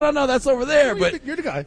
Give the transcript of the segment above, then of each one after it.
no, that's over there. But you're the guy.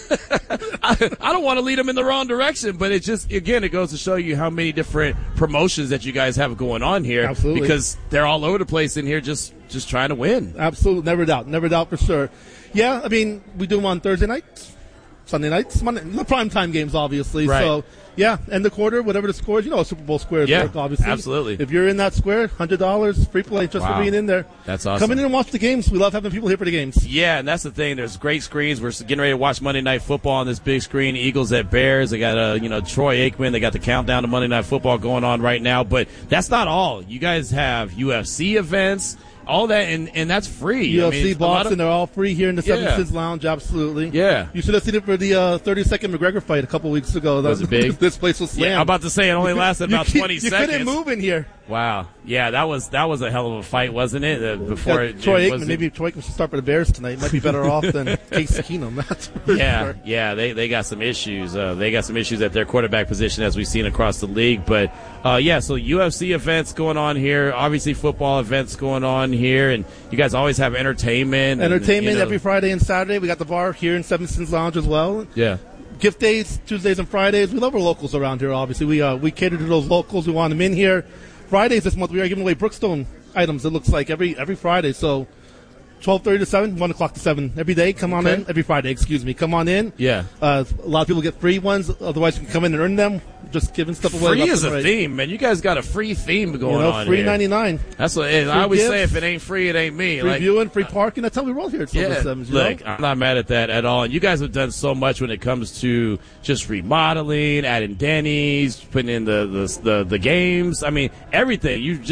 I don't want to lead them in the wrong direction, but it just, again, it goes to show you how many different promotions that you guys have going on here. Absolutely. Because they're all over the place in here just trying to win. Absolutely. Never doubt for sure. Yeah, I mean, we do them on Thursday nights, Sunday nights, Monday, the primetime games, obviously. Right. So, yeah, end the quarter, whatever the score is, Super Bowl squares work, obviously. Absolutely. If you're in that square, $100 free play just for being in there. That's awesome. Come in and watch the games. We love having people here for the games. Yeah, and that's the thing. There's great screens. We're getting ready to watch Monday Night Football on this big screen. Eagles at Bears. They got Troy Aikman. They got the countdown to Monday Night Football going on right now. But that's not all. You guys have UFC events. All that, and that's free. UFC, boxing, they're all free here in the Seven Sins Lounge, absolutely. Yeah. You should have seen it for the 32nd McGregor fight a couple weeks ago. Was it big? This place was slammed. Yeah, I'm about to say it only lasted about 20 seconds. You couldn't move in here. Wow. Yeah, that was a hell of a fight, wasn't it? Troy Aikman, maybe Troy Aikman should start for the Bears tonight. Might be better off than Case Keenum. That's for sure. Yeah, they got some issues. They got some issues at their quarterback position, as we've seen across the league. But, so UFC events going on here, obviously football events going on here, and you guys always have entertainment. Every Friday and Saturday. We got the bar here in Seven Sins Lounge as well. Yeah. Gift days, Tuesdays and Fridays. We love our locals around here, obviously. We cater to those locals. We want them in here. Fridays this month, we are giving away Brookstone items, it looks like, every Friday. So 12:30 to 7, 1 o'clock to 7 every day. Come on in. Every Friday, come on in. Yeah. A lot of people get free ones. Otherwise, you can come in and earn them. Just giving stuff away. Free is a theme, man. You guys got a free theme going on free here. $99. That's what it is. I always say, if it ain't free, it ain't me. Free viewing, free parking. That's how we roll here at Silver Sevens. Look, I'm not mad at that at all. And you guys have done so much when it comes to just remodeling, adding Denny's, putting in the games. I mean, everything. You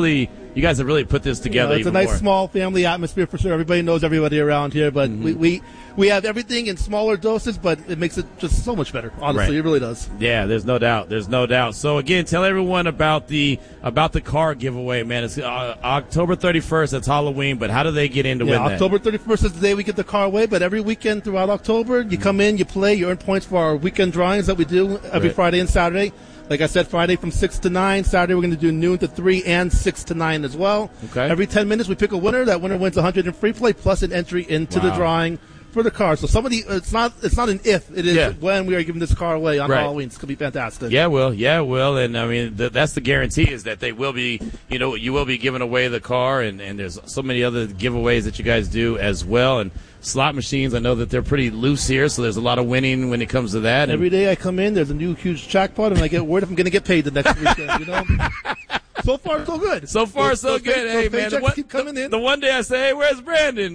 guys have really put this together. It's a nice, small family atmosphere for sure. Everybody knows everybody around here, but we have everything in smaller doses, but it makes it just so much better. Honestly, It really does. Yeah, there's no doubt. So again, tell everyone about the car giveaway, man. It's October 31st. That's Halloween, but how do they get in to win that? October 31st is the day we get the car away, but every weekend throughout October, you come in, you play, you earn points for our weekend drawings that we do every Friday and Saturday. Like I said, Friday from 6 to 9. Saturday we're going to do noon to 3 and 6 to 9 as well. Okay. Every 10 minutes we pick a winner. That winner wins 100 in free play plus an entry into the drawing for the car. So it's not an if, it is when we are giving this car away on Halloween. It's going to be fantastic. Yeah, Will. And I mean, that's the guarantee is that they will be, you will be giving away the car, and there's so many other giveaways that you guys do as well. And slot machines, I know that they're pretty loose here, so there's a lot of winning when it comes to that. Every day I come in, there's a new huge jackpot, and I get word if I'm going to get paid the next weekend, So far, so good. So far, so good. Hey, man, keep coming in. The one day I say, hey, where's Brandon?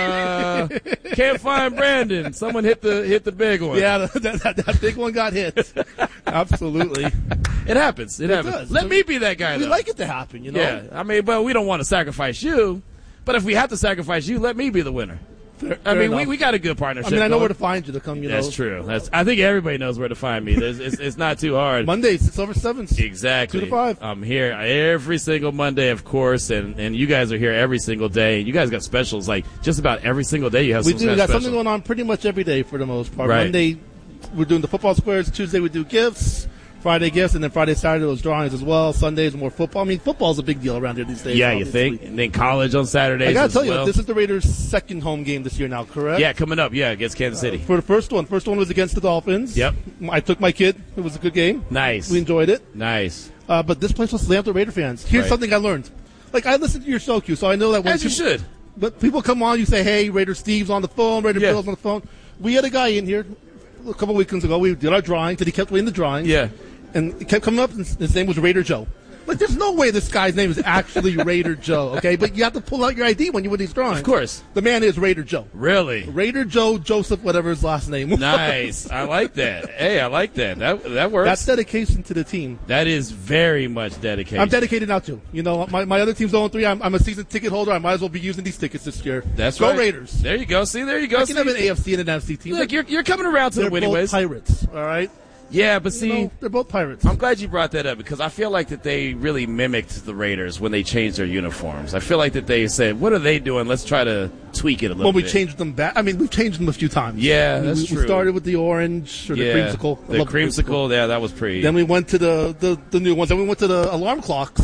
Can't find Brandon. Someone hit the big one. Yeah, that big one got hit. Absolutely. It happens. It happens. Does. Let me be that guy, We though. like it to happen, Yeah, I mean, but we don't want to sacrifice you. But if we have to sacrifice you, let me be the winner. We got a good partnership. I mean, I know where to find you to come, That's true. I think everybody knows where to find me. It's not too hard. Mondays, Silver Sevens. Exactly. 2 to 5. I'm here every single Monday, of course, and you guys are here every single day. You guys got specials, like just about every single day you have some We got something going on pretty much every day for the most part. Right. Monday, we're doing the football squares. Tuesday, we do gifts. Friday gifts, and then Friday, Saturday, those drawings as well. Sundays, more football. I mean, football's a big deal around here these days. Yeah, obviously. you think? And then college on Saturdays. I got to tell you, this is the Raiders' second home game this year now, correct? Yeah, coming up, against Kansas City. For the first one was against the Dolphins. Yep. I took my kid. It was a good game. Nice. We enjoyed it. Nice. But this place was slammed with Raider fans. Here's something I learned. Like, I listen to your show, Q, so I know that when you should. But people come on, you say, hey, Raider Steve's on the phone, Raider Bill's on the phone. We had a guy in here a couple weekends ago. We did our drawing, that he kept winning the drawing. Yeah. And it kept coming up, and his name was Raider Joe. Like, there's no way this guy's name is actually Raider Joe, okay? But you have to pull out your ID when you win these drawings. Of course. The man is Raider Joe. Really? Raider Joe Joseph, whatever his last name was. Nice. I like that. Hey, I like that. That works. That's dedication to the team. That is very much dedication. I'm dedicated now, too. My other team's 0-3. I'm a season ticket holder. I might as well be using these tickets this year. That's right. Go Raiders. There you go. See, there you go. I can have an AFC and an NFC team. Look, you're coming around to the winning ways. They're both Pirates, all right? Yeah, but see, they're both Pirates. I'm glad you brought that up because I feel like that they really mimicked the Raiders when they changed their uniforms. I feel like that they said, what are they doing? Let's try to tweak it a little bit. Well, we changed them back. I mean, we've changed them a few times. Yeah, that's true. We started with the orange or the creamsicle. The creamsicle, yeah, that was pretty. Then we went to the new ones. Then we went to the alarm clocks.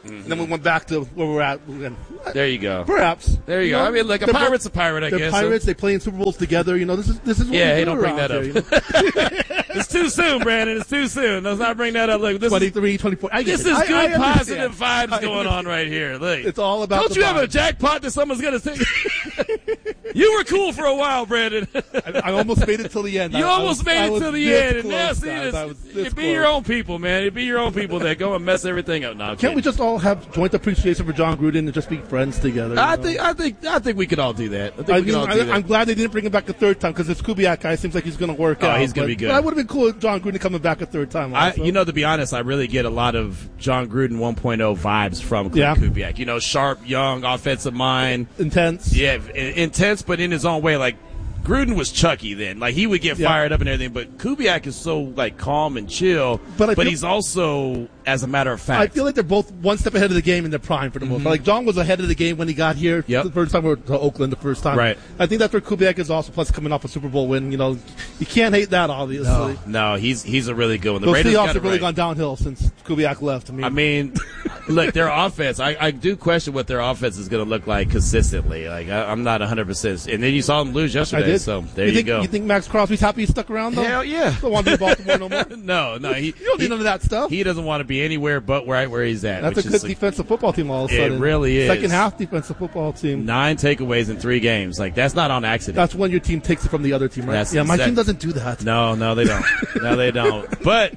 and then we went back to where we're at. There you go. Perhaps. There you go. I mean, like a pirate's a pirate, I guess. They're pirates. They play in Super Bowls together. This is what we do don't bring that up. here, It's too soon, Brandon. It's too soon. Let's not bring that up. Look, this 23, 24. This is good, positive vibes going on right here. Look, it's all about. Don't you have a jackpot that someone's gonna take? You were cool for a while, Brandon. I almost made it till the end. You almost made it till the end, and now see this. Be your own people, man. It'd be your own people that go and mess everything up. No, can't we just all have joint appreciation for John Gruden and just be friends together? I think we could all do that. I'm glad they didn't bring him back a third time because this Kubiak guy seems like he's going to work out. He's going to be good. That would have been cool if John Gruden coming back a third time. To be honest, I really get a lot of John Gruden 1.0 vibes from Clint Kubiak. Sharp, young, offensive mind. Intense. Yeah, intense, but in his own way. Like, Gruden was Chucky then. Like, he would get fired up and everything, but Kubiak is so, like, calm and chill, but he's also, as a matter of fact. I feel like they're both one step ahead of the game in their prime for the most part. Like, John was ahead of the game when he got here the first time, or to Oakland the first time. Right. I think that's where Kubiak is also, plus coming off a Super Bowl win. You can't hate that, obviously. No, he's a really good one. The Raiders have really gone downhill since Kubiak left. I mean look, their offense, I do question what their offense is going to look like consistently. Like, I'm not 100%. And then you saw them lose yesterday, so there you go. You think Max Crosby's happy he stuck around, though? Hell yeah. Don't want to be in Baltimore no more? No. You don't need none of that stuff. He doesn't want to be anywhere but right where he's at. That's a good defensive football team all of a sudden. It really is. Second half defensive football team. 9 takeaways in 3 games. Like, that's not on accident. That's when your team takes it from the other team, right? My team doesn't do that. No, they don't. No, they don't. But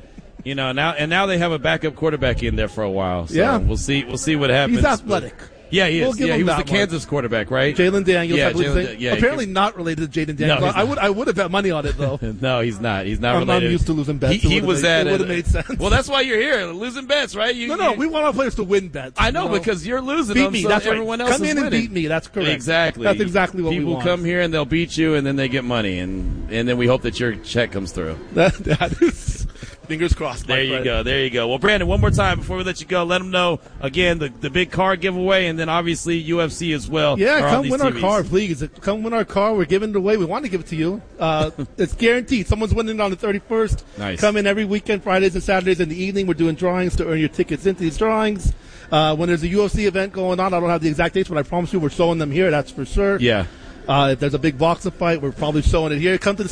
now they have a backup quarterback in there for a while. So we'll see what happens. He's athletic. Yeah, he is. He was the Kansas quarterback, right? Jalen Daniels, I believe. Apparently not related to Jaden Daniels. No, I would have bet money on it, though. No, he's not. He's not related. I'm used to losing bets. He was at it. It would have made sense. Well, that's why you're here, losing bets, right? No, we want our players to win bets. I know, because you're losing beat them, me. so That's everyone right. else Come is in winning. and beat me. That's correct. Exactly. That's exactly what we want. People come here and they'll beat you, and then they get money, and then we hope that your check comes through. That is... Fingers crossed. There you go. Well, Brandon, one more time before we let you go, let them know, again, the big car giveaway, and then obviously UFC as well. Yeah, come win our car, please. Come win our car. We're giving it away. We want to give it to you. It's guaranteed. Someone's winning on the 31st. Nice. Come in every weekend, Fridays and Saturdays in the evening. We're doing drawings to earn your tickets into these drawings. When there's a UFC event going on, I don't have the exact dates, but I promise you we're showing them here. That's for sure. Yeah. If there's a big boxing fight, we're probably showing it here. Come to the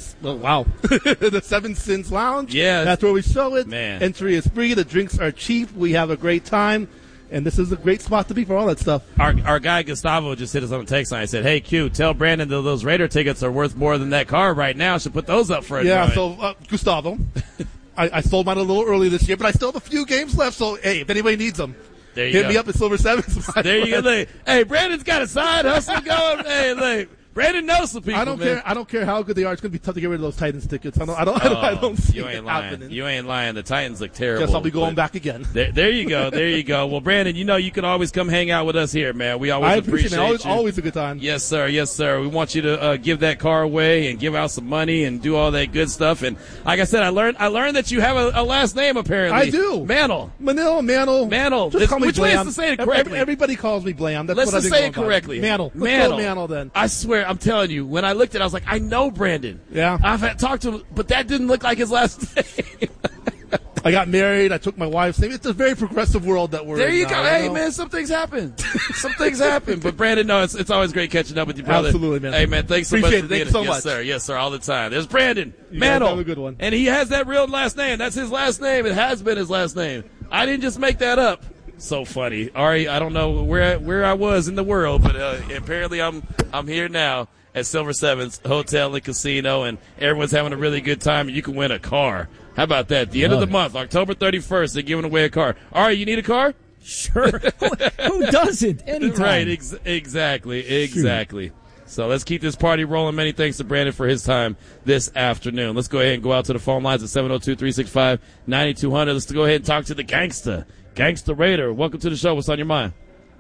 the Seven Sins Lounge. Yeah. That's where we show it. Man. Entry is free. The drinks are cheap. We have a great time. And this is a great spot to be for all that stuff. Our guy Gustavo just hit us on the text line. I said, "Hey Q, tell Brandon that those Raider tickets are worth more than that car right now. Should put those up for a drawing." So Gustavo, I sold mine a little early this year, but I still have a few games left. So hey, if anybody needs them, hit me up at Silver Sevens. There you go. Hey, Brandon's got a side hustle going. Hey, look. Brandon knows some people. I don't care how good they are. It's going to be tough to get rid of those Titans tickets. I don't see it happening. You ain't lying. The Titans look terrible. Guess I'll be going back again. There you go. Well, Brandon, you can always come hang out with us here, man. We always appreciate it. You. Always a good time. Yes, sir. We want you to give that car away and give out some money and do all that good stuff. And like I said, I learned that you have a last name apparently. I do. Mantle. Mantle. Just call me which way is to say it correctly? Everybody calls me Blam. That's Let's what just say it correctly. Mantle. Let's go Mantle then. I swear, I'm telling you, when I looked at it, I was like, I know Brandon. Yeah. I've talked to him, but that didn't look like his last name. I got married. I took my wife's name. It's a very progressive world that we're in. There you go. Hey, know? Man, some things happen. But Brandon, no, it's always great catching up with you, brother. Absolutely, man. Hey, man, thanks so Appreciate much. Thank you so much. Yes, sir, all the time. There's Brandon You Mantle. have a good one. And he has that real last name. That's his last name. It has been his last name. I didn't just make that up. So funny. Ari, I don't know where I was in the world, but apparently I'm here now at Silver Sevens Hotel and Casino, and everyone's having a really good time. You can win a car. How about that? The end of the month, October 31st, they're giving away a car. Ari, you need a car? Sure. Who doesn't? Anytime. Right, exactly. So let's keep this party rolling. Many thanks to Brandon for his time this afternoon. Let's go ahead and go out to the phone lines at 702-365-9200. Let's go ahead and talk to the Gangsta Raider. Welcome to the show. What's on your mind?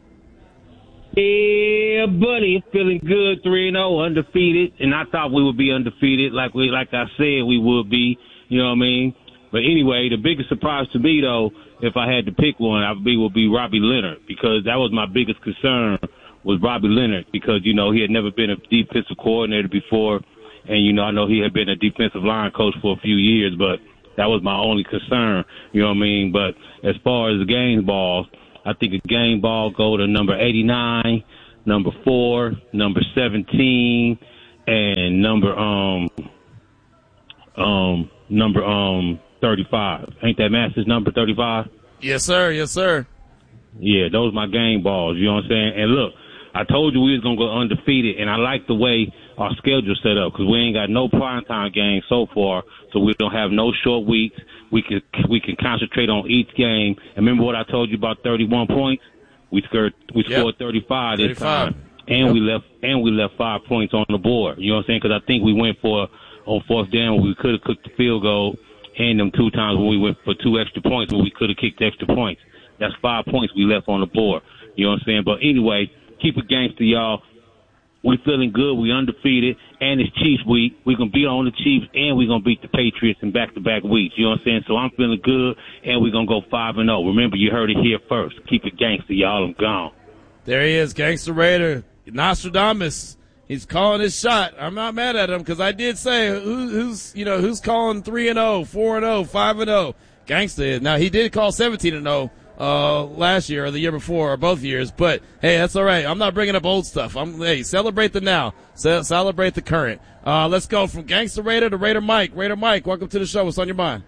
Yeah, buddy, feeling good, 3-0, undefeated, and I thought we would be undefeated, like I said we would be. You know what I mean? But anyway, the biggest surprise to me, though, if I had to pick one, would be Robbie Leonard, because that was my biggest concern, was Robbie Leonard, because, he had never been a defensive coordinator before, and, I know he had been a defensive line coach for a few years, but that was my only concern, you know what I mean? But as far as the game balls, I think a game ball go to number 89, number 4, number 17, and number 35. Ain't that Masters number 35? Yes, sir. Yes, sir. Yeah, those my game balls. You know what I'm saying? And look, I told you we was gonna go undefeated, and I like the way our schedule set up because we ain't got no primetime games so far, so we don't have no short weeks. We can concentrate on each game. And remember what I told you about 31 points? We scored 35 this time, and we left 5 points on the board. You know what I'm saying? Because I think we went for on fourth down we could have cooked the field goal, and them 2 times when we went for 2 extra points when we could have kicked extra points. That's 5 points we left on the board. You know what I'm saying? But anyway, keep it gangster, y'all. We feeling good. We undefeated, and it's Chiefs week. We gonna beat on the Chiefs, and we gonna beat the Patriots in back-to-back weeks. You know what I'm saying? So I'm feeling good, and we gonna go 5-0. Remember, you heard it here first. Keep it gangster, y'all. I'm gone. There he is, Gangster Raider, Nostradamus. He's calling his shot. I'm not mad at him because I did say who's calling 3-0, 4-0, 5-0. Gangster is. Now he did call 17-0. Last year or the year before or both years, but hey, that's all right. I'm not bringing up old stuff. Celebrate the now. Celebrate the current. Let's go from Gangster Raider to Raider Mike. Raider Mike, welcome to the show. What's on your mind?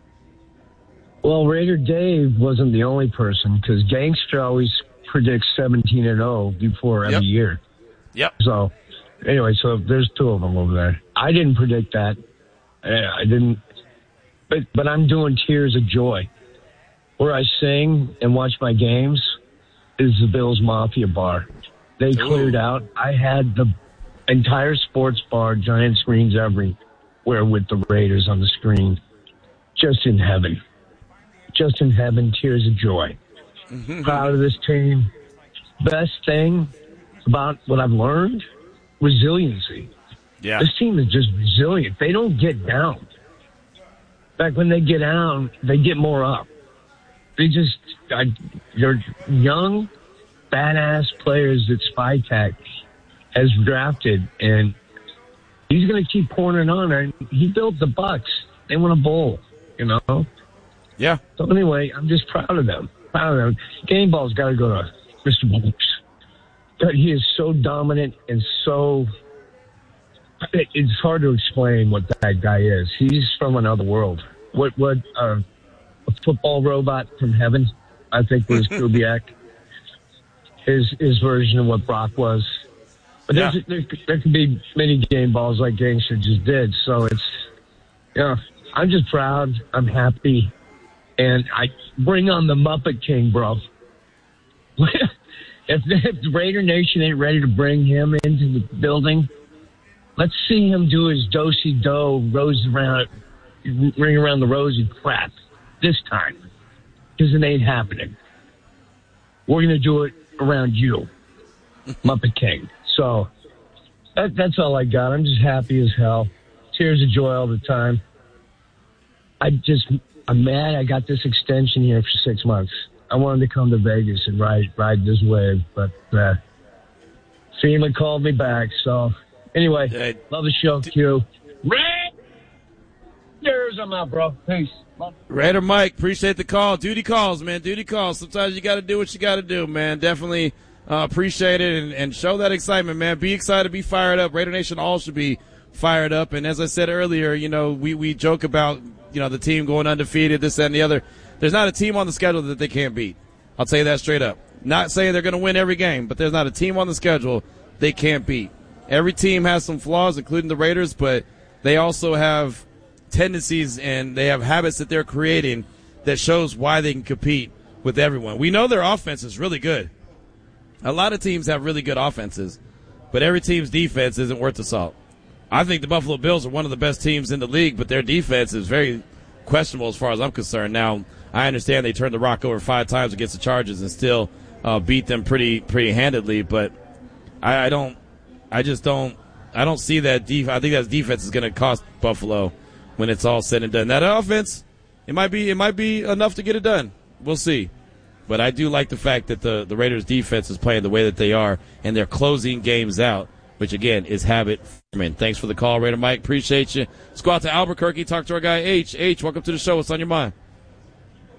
Well, Raider Dave wasn't the only person because Gangster always predicts 17-0 before every year. Yep. So anyway, so there's 2 of them over there. I didn't predict that. I didn't, but I'm doing Tears of Joy. Where I sing and watch my games is the Bills Mafia bar. They cleared out. I had the entire sports bar, giant screens everywhere with the Raiders on the screen. Just in heaven. Just in heaven, tears of joy. Proud of this team. Best thing about what I've learned, resiliency. Yeah. This team is just resilient. They don't get down. In fact, when they get down, they get more up. They're young, badass players that Spytek has drafted, and he's going to keep pouring it on. And he built the Bucks. They won a bowl, you know? Yeah. So anyway, I'm just proud of them. Game ball's got to go to Mr. Brooks. He is so dominant and so... It's hard to explain what that guy is. He's from another world. A football robot from heaven, I think, was Kubiak. His version of what Brock was. But there could be many game balls like Gangster just did. So it's, I'm just proud. I'm happy. And I bring on the Muppet King, bro. If the Raider Nation ain't ready to bring him into the building, let's see him do his do-si-do, ring around the rosy crap. This time, because it ain't happening. We're going to do it around you, Muppet King. So that's all I got. I'm just happy as hell. Tears of joy all the time. I'm mad I got this extension here for 6 months. I wanted to come to Vegas and ride this wave, but FEMA called me back. So anyway, love the show, Q. Raiders, I'm out, bro. Peace. Raider Mike, appreciate the call. Duty calls, man. Duty calls. Sometimes you got to do what you got to do, man. Definitely appreciate it and show that excitement, man. Be excited, be fired up. Raider Nation all should be fired up. And as I said earlier, we joke about, the team going undefeated, this, that, and the other. There's not a team on the schedule that they can't beat. I'll tell you that straight up. Not saying they're going to win every game, but there's not a team on the schedule they can't beat. Every team has some flaws, including the Raiders, but they also have tendencies and they have habits that they're creating that shows why they can compete with everyone. We know their offense is really good. A lot of teams have really good offenses, but every team's defense isn't worth the salt. I think the Buffalo Bills are one of the best teams in the league, but their defense is very questionable as far as I'm concerned. Now, I understand they turned the rock over 5 times against the Chargers and still beat them pretty handedly, but I don't see that I think that defense is going to cost Buffalo when it's all said and done. That offense, it might be enough to get it done. We'll see. But I do like the fact that the Raiders defense is playing the way that they are, and they're closing games out, which again is habit forming. Thanks for the call, Raider Mike. Appreciate you. Let's go out to Albuquerque, talk to our guy H. H, welcome to the show. What's on your mind?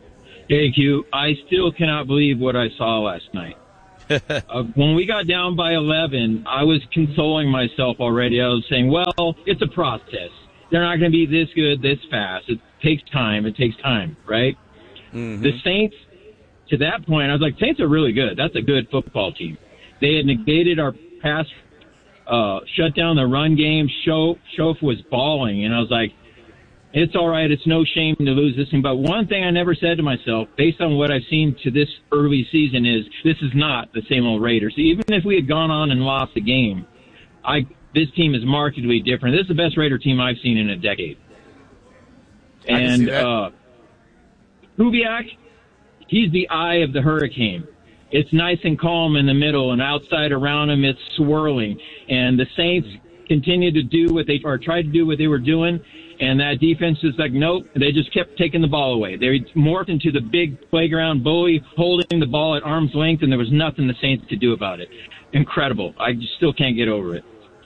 Hey, Q, I still cannot believe what I saw last night. When we got down by 11, I was consoling myself already. I was saying, well, it's a process. They're not going to be this good this fast. It takes time. Right? Mm-hmm. The Saints, to that point, I was like, Saints are really good. That's a good football team. They had negated our pass, shut down the run game. Schoaf was balling, and I was like, it's all right. It's no shame to lose this thing. But one thing I never said to myself, based on what I've seen to this early season, is this is not the same old Raiders. Even if we had gone on and lost the game, this team is markedly different. This is the best Raider team I've seen in a decade. And Kubiak, he's the eye of the hurricane. It's nice and calm in the middle, and outside around him it's swirling. And the Saints continue to do what they tried to do what they were doing. And that defense is like, nope, they just kept taking the ball away. They morphed into the big playground bully, holding the ball at arm's length, and there was nothing the Saints could do about it. Incredible. I just still can't get over it.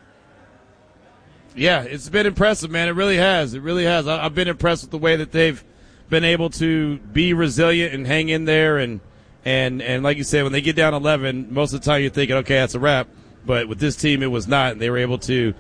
Yeah, it's been impressive, man. It really has. It really has. I've been impressed with the way that they've been able to be resilient and hang in there. And like you said, when they get down 11, most of the time you're thinking, okay, that's a wrap. But with this team, it was not. And they were able to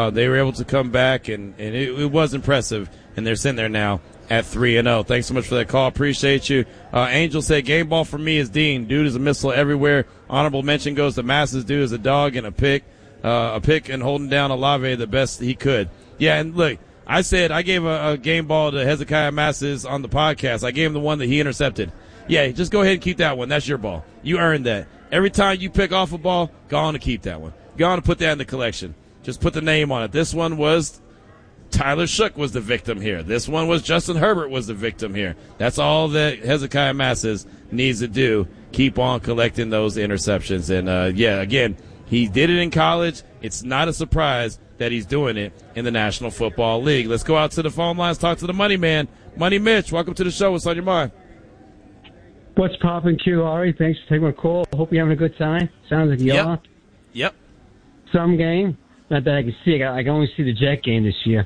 come back, and it was impressive. And they're sitting there now at 3-0. Thanks so much for that call. Appreciate you. Angel said, game ball for me is Dean. Dude is a missile everywhere. Honorable mention goes to Masses. Dude is a dog and a pick and holding down Olave the best he could. Yeah, and look, I said I gave a game ball to Hezekiah Masses on the podcast. I gave him the one that he intercepted. Yeah, just go ahead and keep that one. That's your ball. You earned that. Every time you pick off a ball, go on to keep that one. Go on to put that in the collection. Just put the name on it. This one was Tyler Shook was the victim here. This one was Justin Herbert was the victim here. That's all that Hezekiah Masses needs to do. Keep on collecting those interceptions. And, again, he did it in college. It's not a surprise that he's doing it in the National Football League. Let's go out to the phone lines, talk to the Money Man. Money Mitch, welcome to the show. What's on your mind? What's poppin', Q, Ari? Thanks for taking my call. Hope you're having a good time. Sounds like you are. Yep. Some game. Not that I can see. I can only see the Jet game this year.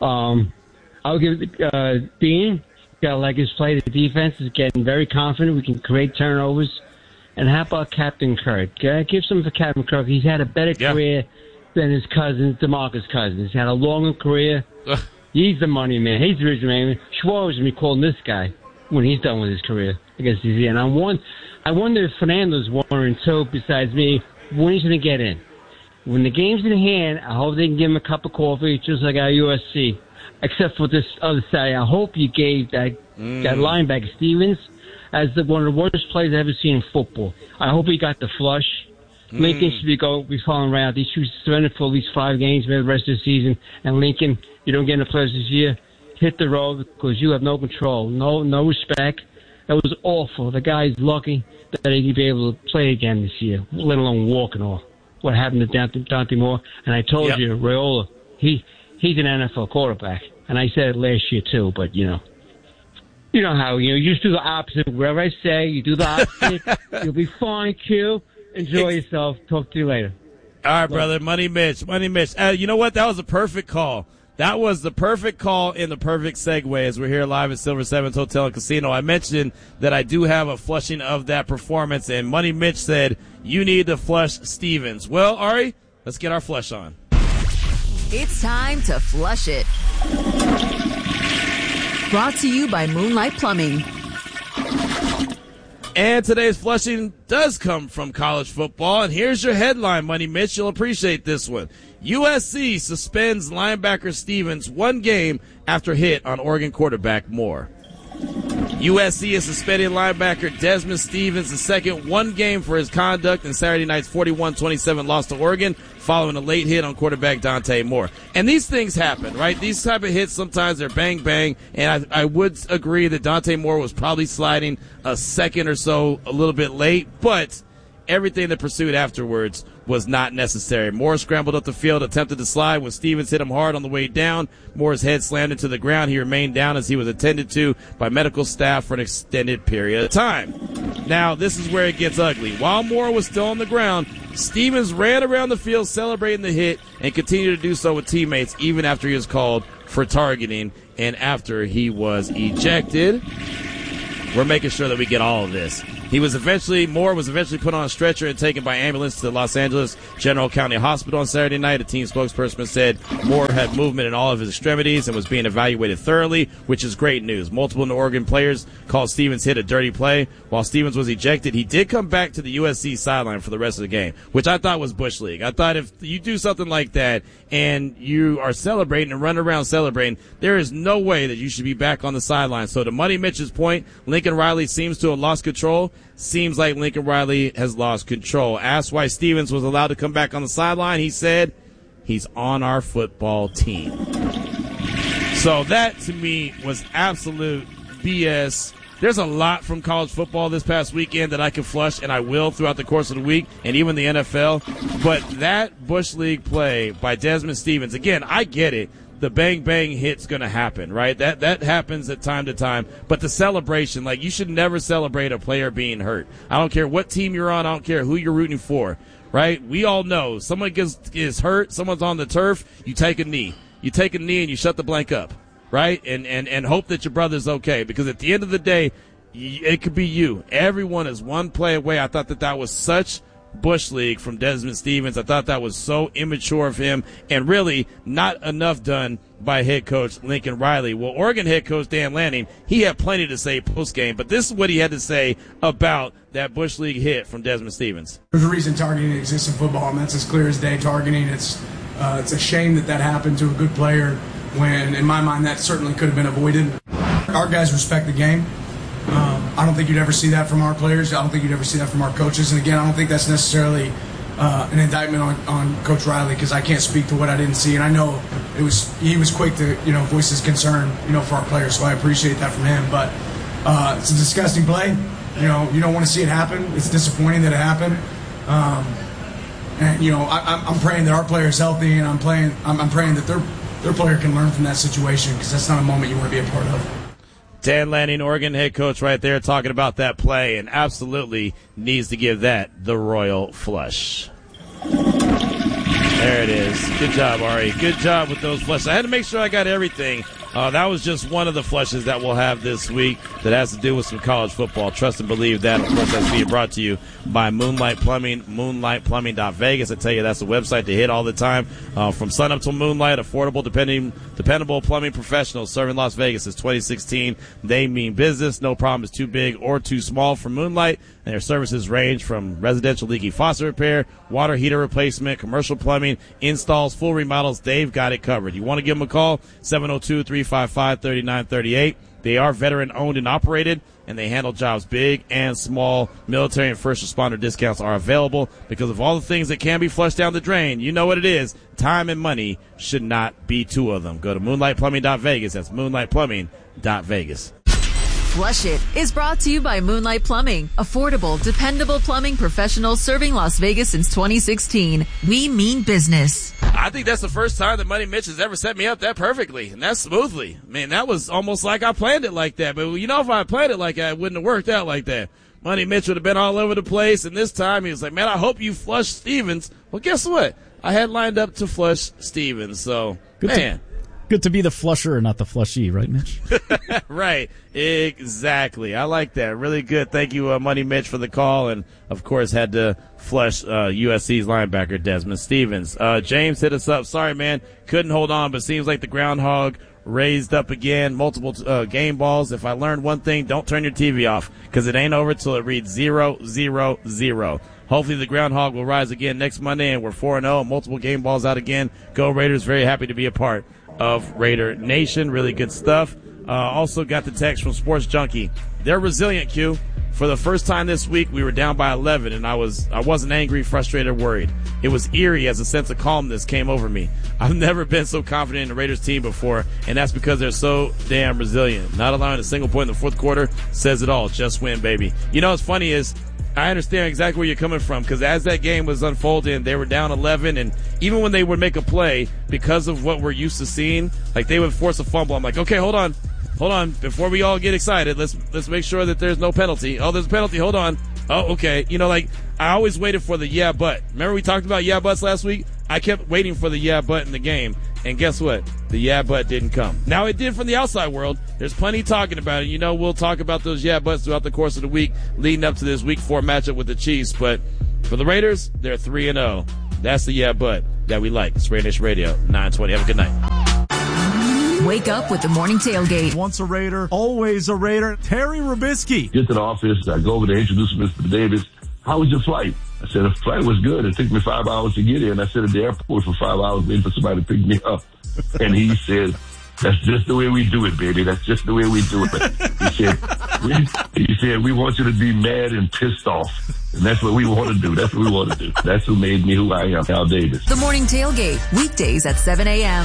I'll give Dean. Got to like his play. The defense is getting very confident. We can create turnovers. And how about Captain Kirk? Give some for Captain Kirk. He's had a better career than his cousin, DeMarcus Cousins. He's had a longer career. He's the money man. He's the rich man. Schwartz will be calling this guy when he's done with his career against the And I wonder if Fernando's 1-2 besides me. When he's going to get in? When the game's in hand, I hope they can give him a cup of coffee, just like our USC. Except for this other side, I hope you gave that linebacker Stevens as one of the worst players I've ever seen in football. I hope he got the flush. Lincoln should be falling around. He should surrender for at least 5 games, maybe the rest of the season. And Lincoln, you don't get in the playoffs this year. Hit the road because you have no control, no respect. That was awful. The guy's lucky that he'd be able to play again this year, let alone walk and all. What happened to Dante Moore? And I told you, Raiola, he's an NFL quarterback. And I said it last year too, but you know how you just do the opposite. Whatever I say, you do the opposite. You'll be fine, Q. Enjoy yourself. Talk to you later. All right, brother. Money Mitch. You know what? That was a perfect call. That was the perfect call and the perfect segue as we're here live at Silver Sevens Hotel and Casino. I mentioned that I do have a flushing of that performance, and Money Mitch said, you need to flush Stevens. Well, Ari, let's get our flush on. It's time to flush it. Brought to you by Moonlight Plumbing. And today's flushing does come from college football. And here's your headline, Money Mitch. You'll appreciate this one. USC suspends linebacker Stevens 1 game after hit on Oregon quarterback Moore. USC is suspending linebacker Desmond Stevens II 1 game for his conduct in Saturday night's 41-27 loss to Oregon following a late hit on quarterback Dante Moore. And these things happen, right? These type of hits, sometimes they're bang, bang. And I would agree that Dante Moore was probably sliding a second or so a little bit late, but everything that pursued afterwards was not necessary. Moore scrambled up the field, attempted to slide when Stevens hit him hard on the way down. Moore's head slammed into the ground. He remained down as he was attended to by medical staff for an extended period of time. Now, this is where it gets ugly. While Moore was still on the ground, Stevens ran around the field celebrating the hit and continued to do so with teammates even after he was called for targeting and after he was ejected. we're making sure that we get all of this. Moore was eventually put on a stretcher and taken by ambulance to the Los Angeles General County Hospital on Saturday night. A team spokesperson said Moore had movement in all of his extremities and was being evaluated thoroughly, which is great news. Multiple New Oregon players called Stevens' hit a dirty play. While Stevens was ejected, he did come back to the USC sideline for the rest of the game, which I thought was Bush League. I thought if you do something like that and you are celebrating and running around celebrating, there is no way that you should be back on the sideline. So to Money Mitch's point, Lincoln Riley seems to have lost control. Seems like Lincoln Riley has lost control. Asked why Stevens was allowed to come back on the sideline, he said, he's on our football team. So that, to me, was absolute BS. There's a lot from college football this past weekend that I can flush, and I will throughout the course of the week, and even the NFL. But that Bush League play by Desmond Stevens, again, I get it. The bang-bang hit's going to happen, right? That happens at time to time. But the celebration, like, you should never celebrate a player being hurt. I don't care what team you're on. I don't care who you're rooting for, right? We all know someone is hurt, someone's on the turf, you take a knee. You take a knee and you shut the blank up, right? And hope that your brother's okay. Because at the end of the day, it could be you. Everyone is one play away. I thought that was such Bush League from Desmond Stevens. I thought that was so immature of him and really not enough done by head coach Lincoln Riley. Well, Oregon head coach Dan Lanning, he had plenty to say post-game, but this is what he had to say about that Bush League hit from Desmond Stevens. There's a reason targeting exists in football, and that's as clear as day. Targeting, it's a shame that happened to a good player when, in my mind, that certainly could have been avoided. Our guys respect the game. I don't think you'd ever see that from our players. I don't think you'd ever see that from our coaches. And again, I don't think that's necessarily an indictment on Coach Riley, because I can't speak to what I didn't see. And I know he was quick to voice his concern for our players. So I appreciate that from him. But it's a disgusting play. You don't want to see it happen. It's disappointing that it happened. And I'm praying that our player is healthy, and I'm praying that their player can learn from that situation, because that's not a moment you want to be a part of. Dan Lanning, Oregon head coach, right there talking about that play, and absolutely needs to give that the royal flush. There it is. Good job, Ari. Good job with those flushes. I had to make sure I got everything. That was just one of the flushes that we'll have this week that has to do with some college football. Trust and believe that. Of course, that's being brought to you by Moonlight Plumbing, moonlightplumbing.vegas. I tell you, that's the website to hit all the time. From sun up till moonlight, affordable, dependable plumbing professionals serving Las Vegas since 2016. They mean business. No problem is too big or too small for Moonlight. And their services range from residential leaky faucet repair, water heater replacement, commercial plumbing, installs, full remodels. They've got it covered. You want to give them a call, 702-355-3938. They are veteran-owned and operated, and they handle jobs big and small. Military and first responder discounts are available because of all the things that can be flushed down the drain. You know what it is. Time and money should not be two of them. Go to moonlightplumbing.vegas. That's moonlightplumbing.vegas. Flush It is brought to you by Moonlight Plumbing. Affordable, dependable plumbing professionals serving Las Vegas since 2016. We mean business. I think that's the first time that Money Mitch has ever set me up that perfectly, and that's smoothly. Man, that was almost like I planned it like that. But, if I planned it like that, it wouldn't have worked out like that. Money Mitch would have been all over the place, and this time he was like, man, I hope you flush Stevens. Well, guess what? I had lined up to flush Stevens, so, Good to be the flusher and not the flushee, right, Mitch? Right. Exactly. I like that. Really good. Thank you, Money Mitch, for the call. And, of course, had to flush USC's linebacker, Desmond Stevens. James hit us up. Sorry, man. Couldn't hold on, but seems like the groundhog raised up again. Multiple game balls. If I learned one thing, don't turn your TV off, because it ain't over till it reads 0-0-0. Hopefully the groundhog will rise again next Monday, and we're 4-0. Multiple game balls out again. Go Raiders. Very happy to be a part of Raider Nation. Really good stuff. Also got the text from Sports Junkie. They're resilient, Q. For the first time this week, we were down by 11, and I wasn't angry, frustrated, or worried. It was eerie as a sense of calmness came over me. I've never been so confident in the Raiders team before, and that's because they're so damn resilient. Not allowing a single point in the fourth quarter says it all. Just win, baby. What's funny is, I understand exactly where you're coming from, because as that game was unfolding, they were down 11, and even when they would make a play, because of what we're used to seeing, like they would force a fumble. I'm like, okay, hold on, before we all get excited, let's make sure that there's no penalty. Oh, there's a penalty. Hold on. Oh, okay. I always waited for the yeah, but. Remember we talked about yeah, buts last week? I kept waiting for the yeah but in the game, and guess what? The yeah but didn't come. Now it did from the outside world. There's plenty talking about it. You know, we'll talk about those yeah buts throughout the course of the week leading up to this Week 4 matchup with the Chiefs. But for the Raiders, they're 3-0. That's the yeah but that we like. It's Raider Nation Radio, 920. Have a good night. Wake up with the morning tailgate. Once a Raider, always a Raider. Terry Robisky. Get to the office. I go over there, introduce Mr. Davis. How was your flight? I said, the flight was good. It took me 5 hours to get here. And I sat at the airport for 5 hours waiting for somebody to pick me up. And he said, that's just the way we do it, baby. That's just the way we do it. He said, we want you to be mad and pissed off. And that's what we want to do. That's what we want to do. That's who made me who I am, Al Davis. The morning tailgate, weekdays at 7 a.m.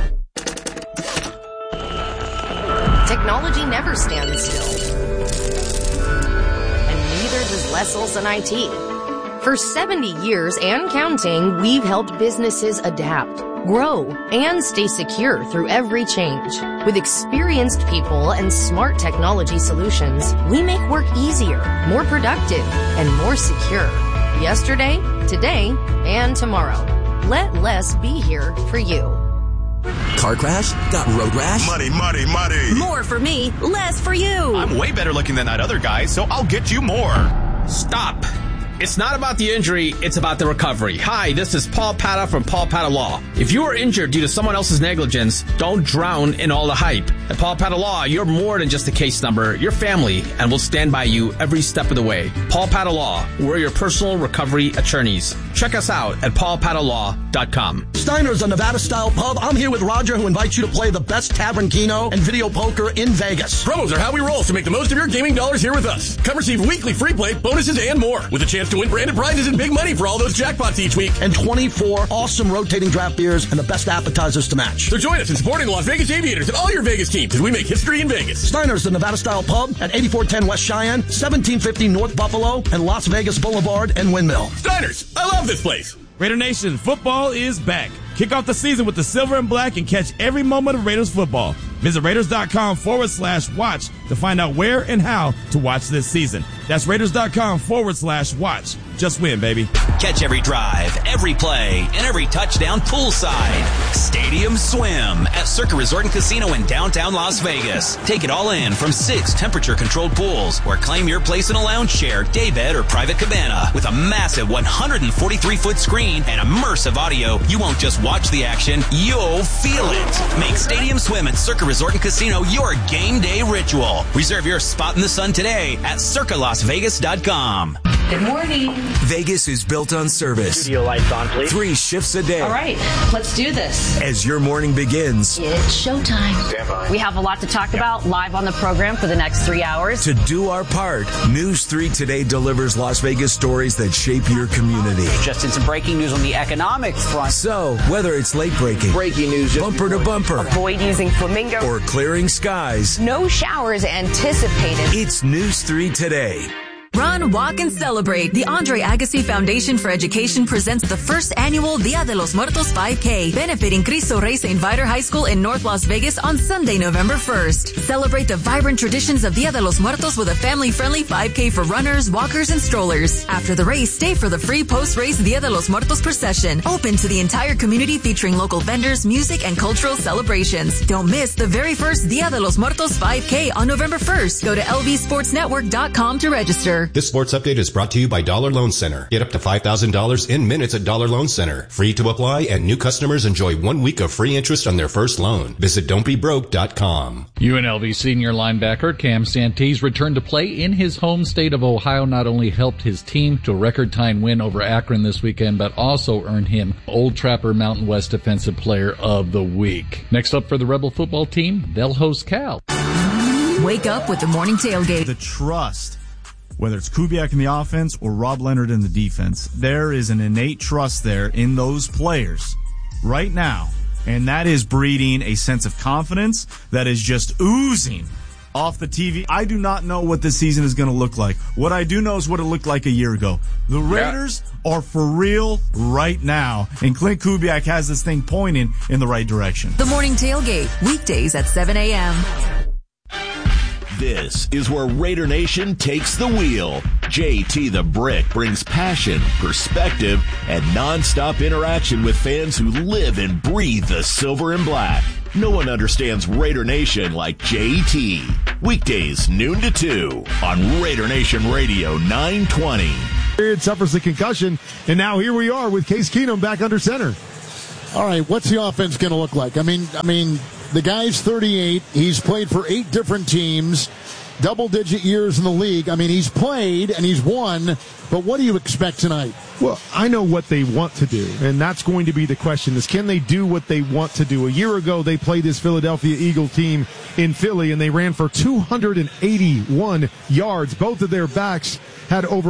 Technology never stands still. And neither does Les Olson IT. For 70 years and counting, we've helped businesses adapt, grow, and stay secure through every change. With experienced people and smart technology solutions, we make work easier, more productive, and more secure. Yesterday, today, and tomorrow. Let Les be here for you. Car crash? Got road rash? Money. More for me, less for you. I'm way better looking than that other guy, so I'll get you more. Stop. It's not about the injury, it's about the recovery. Hi, this is Paul Pata from Paul Pata Law. If you are injured due to someone else's negligence, don't drown in all the hype. At Paul Pata Law, you're more than just a case number. You're family, and we'll stand by you every step of the way. Paul Pata Law, we're your personal recovery attorneys. Check us out at paulpatalaw.com. Steiner's a Nevada-style pub. I'm here with Roger, who invites you to play the best tavern keno and video poker in Vegas. Promos are how we roll, so make the most of your gaming dollars here with us. Come receive weekly free play, bonuses, and more, with a chance to win branded prizes and big money for all those jackpots each week. And 24 awesome rotating draft beers and the best appetizers to match. So join us in supporting the Las Vegas Aviators and all your Vegas teams as we make history in Vegas. Steiner's, the Nevada-style pub at 8410 West Cheyenne, 1750 North Buffalo, and Las Vegas Boulevard and Windmill. Steiner's, I love this place. Raider Nation, football is back. Kick off the season with the silver and black and catch every moment of Raiders football. Visit Raiders.com/watch to find out where and how to watch this season. That's Raiders.com/watch. Just win, baby. Catch every drive, every play, and every touchdown poolside. Stadium Swim at Circa Resort and Casino in downtown Las Vegas. Take it all in from 6 temperature-controlled pools, or claim your place in a lounge chair, daybed, or private cabana. With a massive 143-foot screen and immersive audio, you won't just watch the action, you'll feel it. Make Stadium Swim at Circa Resort and Casino your game day ritual. Reserve your spot in the sun today at circalasvegas.com. Good morning. Vegas is built on service. Studio lights on, please. 3 shifts a day. All right, let's do this. As your morning begins, It's showtime. Stand by. We have a lot to talk about live on the program for the next 3 hours. To do our part, News 3 Today delivers Las Vegas stories that shape your community. Just in some breaking news on the economic front. So, whether it's late breaking, news, bumper to bumper, Avoid using flamingo, or clearing skies, no showers anticipated. it's News 3 Today. Run, walk, and celebrate. The Andre Agassi Foundation for Education presents the first annual Dia de los Muertos 5K, benefiting Cristo Rey St. Viator High School in North Las Vegas on Sunday, November 1st. Celebrate the vibrant traditions of Dia de los Muertos with a family-friendly 5K for runners, walkers, and strollers. After the race, stay for the free post-race Dia de los Muertos procession, open to the entire community, featuring local vendors, music, and cultural celebrations. Don't miss the very first Dia de los Muertos 5K on November 1st. Go to lvsportsnetwork.com to register. This sports update is brought to you by Dollar Loan Center. Get up to $5,000 in minutes at Dollar Loan Center. Free to apply, and new customers enjoy 1 week of free interest on their first loan. Visit don'tbebroke.com. UNLV senior linebacker Cam Santee returned to play in his home state of Ohio not only helped his team to a record-time win over Akron this weekend, but also earned him Old Trapper Mountain West Defensive Player of the Week. Next up for the Rebel football team, they'll host Cal. Wake up with the morning tailgate. The trust. Whether it's Kubiak in the offense or Rob Leonard in the defense, there is an innate trust there in those players right now, and that is breeding a sense of confidence that is just oozing off the TV. I do not know what this season is going to look like. What I do know is what it looked like a year ago. The Raiders are for real right now, and Clint Kubiak has this thing pointing in the right direction. The morning tailgate, weekdays at 7 a.m. This is where Raider Nation takes the wheel. JT the Brick brings passion, perspective, and nonstop interaction with fans who live and breathe the silver and black. No one understands Raider Nation like JT. Weekdays, noon to 2 on Raider Nation Radio 920. Suffers the concussion, and now here we are with Case Keenum back under center. All right, what's the offense going to look like? I mean, the guy's 38. He's played for 8 different teams, double-digit years in the league. I mean, he's played and he's won, but what do you expect tonight? Well, I know what they want to do, and that's going to be the question is, can they do what they want to do? A year ago, they played this Philadelphia Eagle team in Philly, and they ran for 281 yards. Both of their backs had over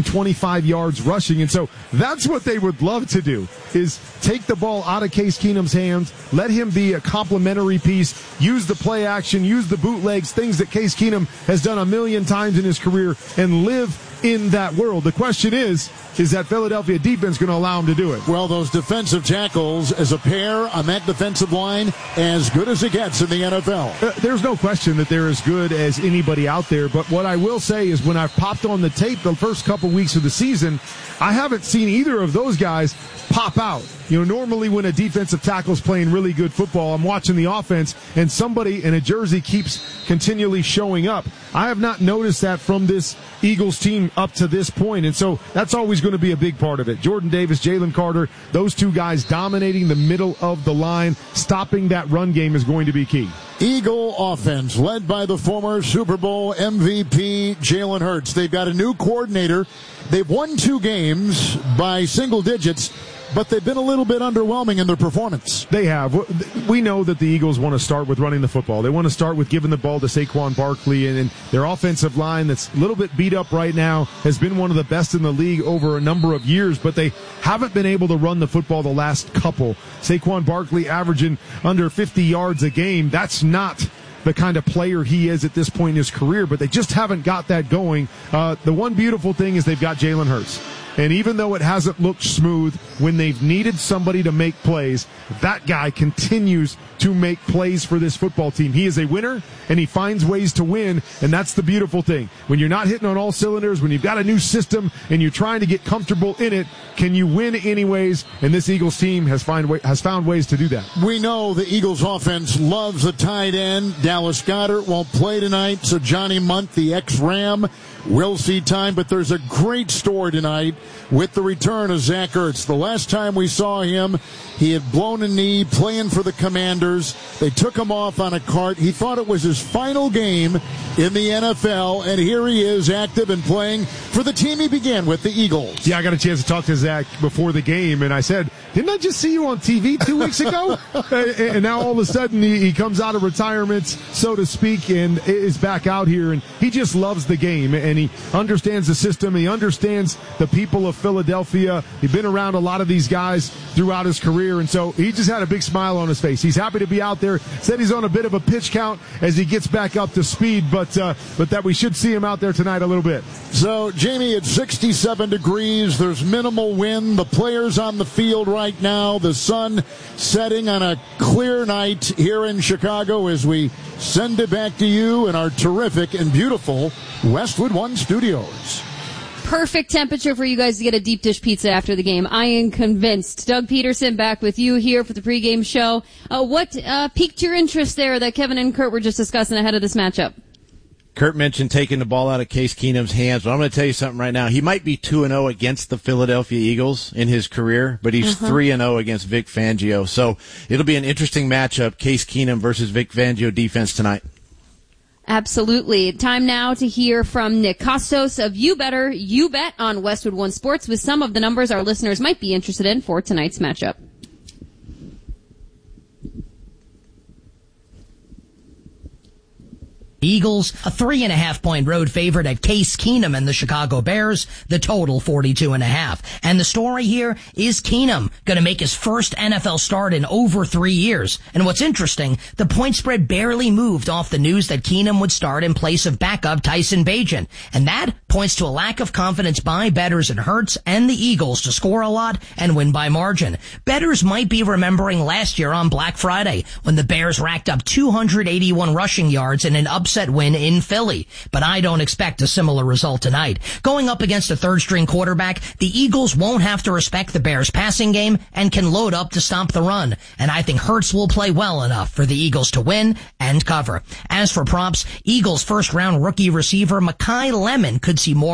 125 yards rushing, and so that's what they would love to do, is take the ball out of Case Keenum's hands, let him be a complementary piece, use the play action, use the bootlegs, things that Case Keenum has done a million times in his career, and live in that world. The question is that Philadelphia defense going to allow him to do it? Well, those defensive tackles as a pair on that defensive line, as good as it gets in the NFL. There's no question that they're as good as anybody out there, but what I will say is when I've popped on the tape the first couple weeks of the season, I haven't seen either of those guys pop out. You know, normally when a defensive tackle is playing really good football, I'm watching the offense and somebody in a jersey keeps continually showing up. I have not noticed that from this Eagles team up to this point, and so that's always going to be a big part of it. Jordan Davis, Jalen Carter, those two guys dominating the middle of the line, stopping that run game is going to be key. Eagle offense led by the former Super Bowl MVP Jalen Hurts. They've got a new coordinator. They've won 2 games by single digits, but they've been a little bit underwhelming in their performance. They have. We know that the Eagles want to start with running the football. They want to start with giving the ball to Saquon Barkley, and their offensive line that's a little bit beat up right now has been one of the best in the league over a number of years, but they haven't been able to run the football the last couple. Saquon Barkley averaging under 50 yards a game. That's not the kind of player he is at this point in his career, but they just haven't got that going. The one beautiful thing is they've got Jalen Hurts. And even though it hasn't looked smooth, when they've needed somebody to make plays, that guy continues to make plays for this football team. He is a winner, and he finds ways to win, and that's the beautiful thing. When you're not hitting on all cylinders, when you've got a new system, and you're trying to get comfortable in it, can you win anyways? And this Eagles team has found ways to do that. We know the Eagles offense loves a tight end. Dallas Goedert won't play tonight, so Johnny Munt, the ex-Ram, will see time, but there's a great story tonight with the return of Zach Ertz. The last time we saw him, he had blown a knee playing for the Commanders. They took him off on a cart. He thought it was his final game in the NFL, and here he is active and playing for the team he began with, the Eagles. Yeah, I got a chance to talk to Zach before the game, and I said, didn't I just see you on TV 2 weeks ago? And now all of a sudden he comes out of retirement, so to speak, and is back out here, and he just loves the game, and he understands the system. He understands the people of Philadelphia. He's been around a lot of these guys throughout his career, and so he just had a big smile on his face. He's happy to be out there. Said he's on a bit of a pitch count as he gets back up to speed, but that we should see him out there tonight a little bit. So, Jamie, it's 67 degrees. There's minimal wind. The players on the field right now. The sun setting on a clear night here in Chicago as we send it back to you in our terrific and beautiful Westwood One studios. Perfect temperature for you guys to get a deep dish pizza after the game. I am convinced. Doug Peterson back with you here for the pregame show. What piqued your interest there that Kevin and Kurt were just discussing ahead of this matchup? Kurt mentioned taking the ball out of Case Keenum's hands, but I'm going to tell you something right now. He might be 2-0 against the Philadelphia Eagles in his career, but he's 3-0 against Vic Fangio. So it'll be an interesting matchup, Case Keenum versus Vic Fangio defense tonight. Absolutely. Time now to hear from Nick Kostos of You Better, You Bet on Westwood One Sports with some of the numbers our listeners might be interested in for tonight's matchup. Eagles, a 3.5-point road favorite at Case Keenum and the Chicago Bears, the total 42.5. And the story here is Keenum going to make his first NFL start in over 3 years. And what's interesting, the point spread barely moved off the news that Keenum would start in place of backup Tyson Bagent. And that points to a lack of confidence by bettors in Hurts and the Eagles to score a lot and win by margin. Bettors might be remembering last year on Black Friday when the Bears racked up 281 rushing yards in an upset upset win in Philly. But I don't expect a similar result tonight. Going up against a third-string quarterback, the Eagles won't have to respect the Bears' passing game and can load up to stop the run. And I think Hurts will play well enough for the Eagles to win and cover. As for props, Eagles first-round rookie receiver Mekhi Lemon could see more.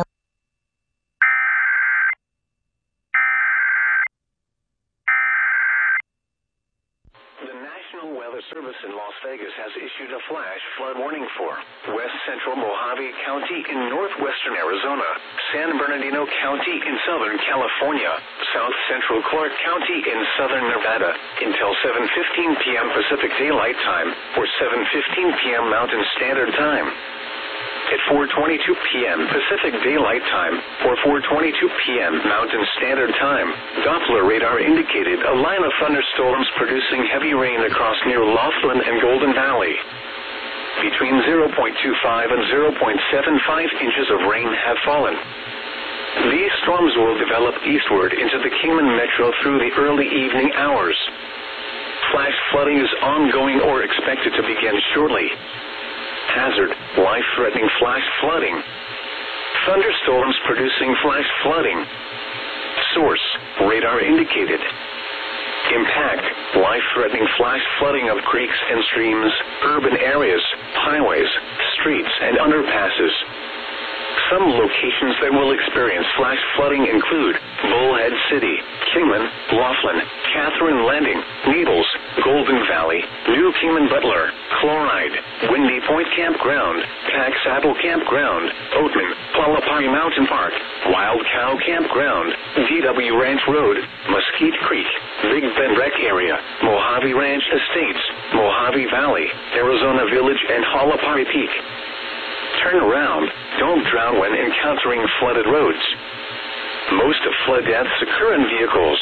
Service in Las Vegas has issued a flash flood warning for West Central Mojave County in northwestern Arizona, San Bernardino County in southern California, South Central Clark County in southern Nevada until 7:15 p.m. Pacific Daylight Time or 7:15 p.m. Mountain Standard Time. At 4:22 p.m. Pacific Daylight Time or 4:22 p.m. Mountain Standard Time, Doppler radar indicated a line of thunderstorms producing heavy rain across near Laughlin and Golden Valley. Between 0.25 and 0.75 inches of rain have fallen. These storms will develop eastward into the Kingman Metro through the early evening hours. Flash flooding is ongoing or expected to begin shortly. Hazard, life-threatening flash flooding. Thunderstorms producing flash flooding. Source, radar indicated. Impact, life-threatening flash flooding of creeks and streams, urban areas, highways, streets, and underpasses. Some locations that will experience flash flooding include Bullhead City, Kingman, Laughlin, Catherine Landing, Needles, Golden Valley, New Kingman Butler, Chloride, Windy Point Campground, Pack Saddle Campground, Oatman, Hualapai Mountain Park, Wild Cow Campground, DW Ranch Road, Mesquite Creek, Big Bend Rec Area, Mojave Ranch Estates, Mojave Valley, Arizona Village, and Hualapai Peak. Turn around. Don't drown when encountering flooded roads. Most of flood deaths occur in vehicles.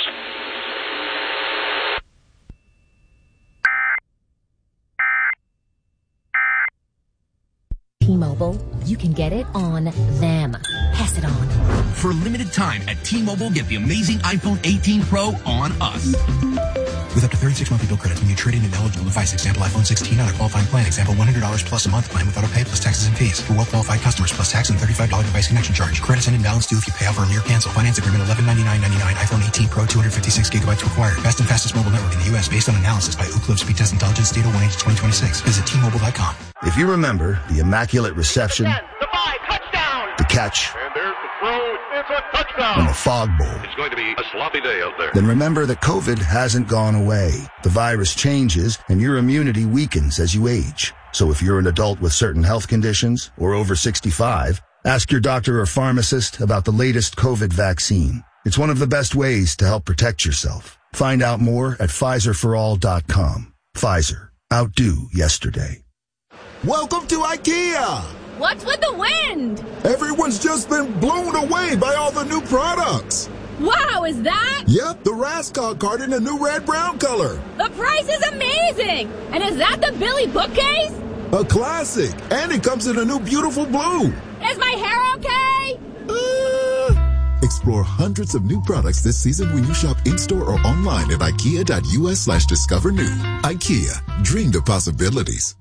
T-Mobile, you can get it on them. Pass it on. For a limited time at T-Mobile, get the amazing iPhone 18 Pro on us. With up to 36 monthly bill credits when you trade in an eligible device. Example, iPhone 16 on a qualifying plan. Example, $100 plus a month plan with auto pay plus taxes and fees. For well-qualified customers plus tax and $35 device connection charge. Credits and invalid due if you pay off early or cancel. Finance agreement $1199.99. iPhone 18 Pro 256 gigabytes required. Best and fastest mobile network in the U.S. based on analysis by Ookla Speed Test Intelligence data 1H2026. Visit T-Mobile.com. If you remember the immaculate reception, 10, the 5, touchdown! The catch, and there's the throw, it's a touchdown! And the fog bowl. It's going to be a sloppy day out there. Then remember that COVID hasn't gone away. The virus changes and your immunity weakens as you age. So if you're an adult with certain health conditions or over 65, ask your doctor or pharmacist about the latest COVID vaccine. It's one of the best ways to help protect yourself. Find out more at PfizerForAll.com. Pfizer. Outdo yesterday. Welcome to IKEA! What's with the wind? Everyone's just been blown away by all the new products. Wow, is that? Yep, the Raskog card in a new red-brown color. The price is amazing! And is that the Billy bookcase? A classic, and it comes in a new beautiful blue. Is my hair okay? Explore hundreds of new products this season when you shop in-store or online at IKEA.US/discover new. IKEA, dream the possibilities.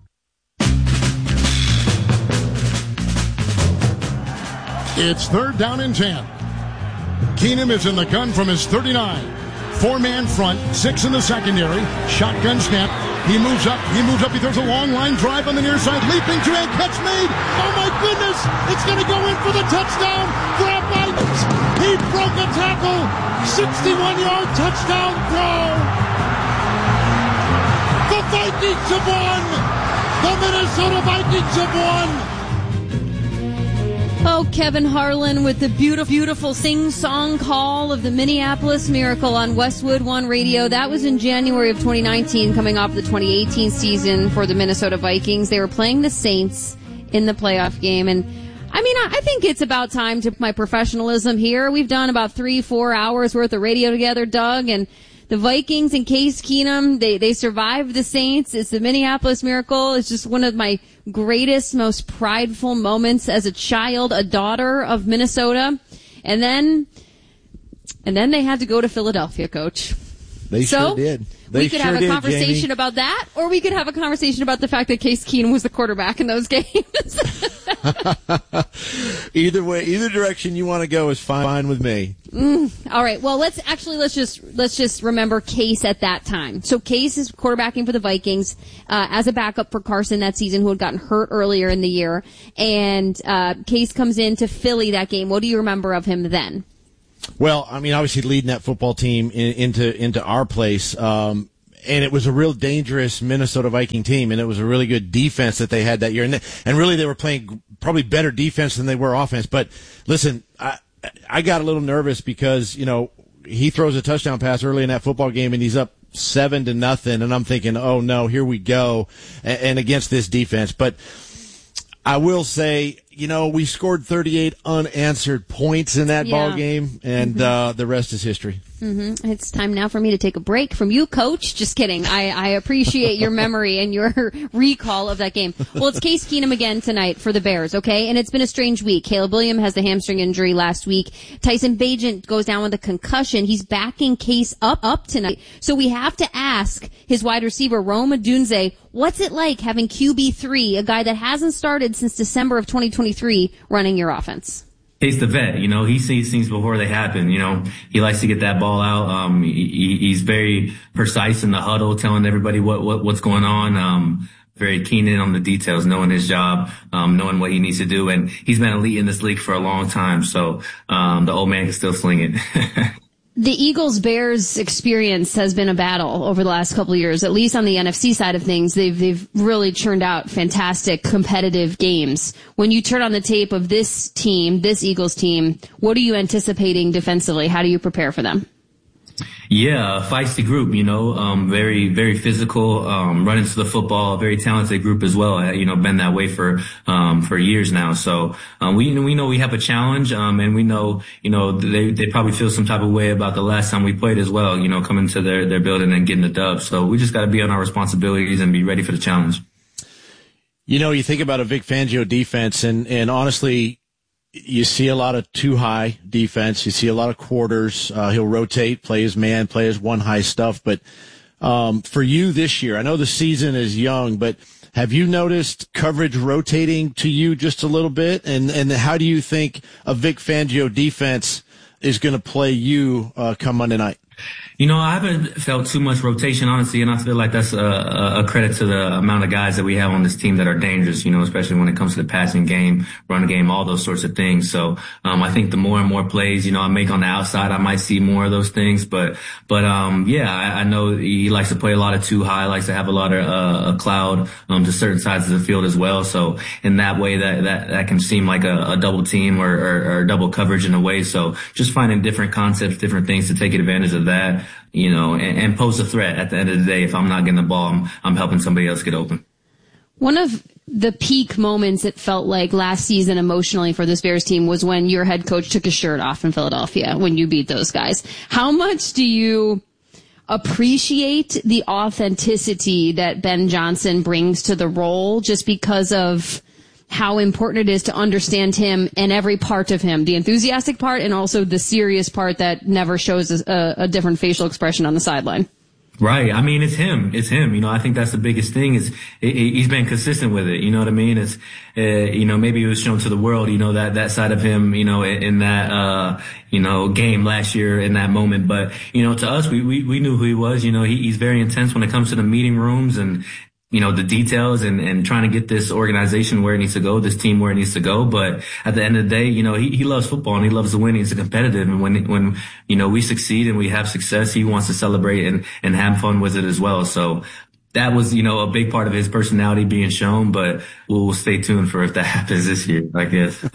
It's 3rd down and 10. Keenum is in the gun from his 39. 4-man front, 6 in the secondary. Shotgun snap. He moves up. He throws a long line drive on the near side. Leaping to a catch made. Oh my goodness. It's going to go in for the touchdown. Grab Vikings. He broke a tackle. 61-yard touchdown throw. The Vikings have won. The Minnesota Vikings have won. Oh, Kevin Harlan with the beautiful sing-song call of the Minneapolis Miracle on Westwood One Radio. That was in January of 2019, coming off the 2018 season for the Minnesota Vikings. They were playing the Saints in the playoff game. And, I mean, I think it's about time to put my professionalism here. We've done about 3-4 hours worth of radio together, Doug, and the Vikings and Case Keenum, they survived the Saints. It's the Minneapolis Miracle. It's just one of my greatest, most prideful moments as a child, a daughter of Minnesota. And then they had to go to Philadelphia, Coach. They sure did. We could have a conversation about that, or we could have a conversation about the fact that Case Keenum was the quarterback in those games. Either way, either direction you want to go is fine with me. All right. Well, let's just remember Case at that time. So Case is quarterbacking for the Vikings as a backup for Carson that season, who had gotten hurt earlier in the year. And Case comes into Philly that game. What do you remember of him then? Well, I mean, obviously leading that football team into our place. And it was a real dangerous Minnesota Viking team, and it was a really good defense that they had that year. And really they were playing probably better defense than they were offense. But listen, I got a little nervous because, he throws a touchdown pass early in that football game and he's up 7-0. And I'm thinking, oh no, here we go. And against this defense. But I will say, we scored 38 unanswered points in that ball game, and the rest is history. Mm-hmm. It's time now for me to take a break from you, Coach. Just kidding. I appreciate your memory and your recall of that game. Well, it's Case Keenum again tonight for the Bears, okay? And it's been a strange week. Caleb Williams has the hamstring injury last week. Tyson Bagent goes down with a concussion. He's backing Case up tonight. So we have to ask his wide receiver, Rome Odunze, what's it like having QB3, a guy that hasn't started since December of 2023, running your offense? Case the vet, he sees things before they happen. He likes to get that ball out. He's very precise in the huddle, telling everybody what's going on. Very keen in on the details, knowing his job, knowing what he needs to do. And he's been elite in this league for a long time. So, the old man can still sling it. The Eagles-Bears experience has been a battle over the last couple of years. At least on the NFC side of things, they've really churned out fantastic competitive games. When you turn on the tape of this Eagles team, what are you anticipating defensively? How do you prepare for them? Yeah, a feisty group, very, very physical, running to the football, very talented group as well, been that way for years now. So, we know we have a challenge, and we know, they probably feel some type of way about the last time we played as well, coming to their building and getting the dub. So we just got to be on our responsibilities and be ready for the challenge. You think about a Vic Fangio defense and honestly, you see a lot of too high defense. You see a lot of quarters. He'll rotate, play his man, play his one high stuff. But for you this year, I know the season is young, but have you noticed coverage rotating to you just a little bit? And how do you think a Vic Fangio defense is going to play you come Monday night? I haven't felt too much rotation, honestly, and I feel like that's a credit to the amount of guys that we have on this team that are dangerous, especially when it comes to the passing game, run game, all those sorts of things. So, I think the more and more plays, I make on the outside, I might see more of those things. But I know he likes to play a lot of too high, likes to have a lot of, a cloud, to certain sides of the field as well. So in that way, that can seem like a double team or double coverage in a way. So just finding different concepts, different things to take advantage of that. And pose a threat at the end of the day. If I'm not getting the ball, I'm helping somebody else get open. One of the peak moments it felt like last season emotionally for this Bears team was when your head coach took his shirt off in Philadelphia when you beat those guys. How much do you appreciate the authenticity that Ben Johnson brings to the role just because of how important it is to understand him and every part of him, the enthusiastic part and also the serious part that never shows a different facial expression on the sideline? Right. I mean, it's him. I think that's the biggest thing is he's been consistent with it. You know what I mean? It's, maybe it was shown to the world, that side of him, in that, game last year in that moment. But, to us, we knew who he was. He's very intense when it comes to the meeting rooms and, the details and trying to get this organization where it needs to go, this team where it needs to go. But at the end of the day, he loves football and he loves to win. He's competitive. And when we succeed and we have success, he wants to celebrate and have fun with it as well. So that was, a big part of his personality being shown, but we'll stay tuned for if that happens this year, I guess.